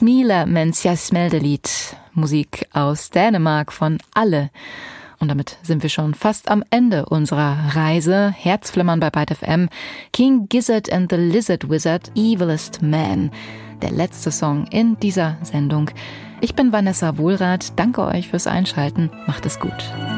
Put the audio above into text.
Smile mens jeg smelte litt. Musik aus Dänemark von Alle. Und damit sind wir schon fast am Ende unserer Reise. Herzflimmern bei Byte FM. King Gizzard and the Lizard Wizard, Evilest Man. Der letzte Song in dieser Sendung. Ich bin Vanessa Wohlrath. Danke euch fürs Einschalten. Macht es gut.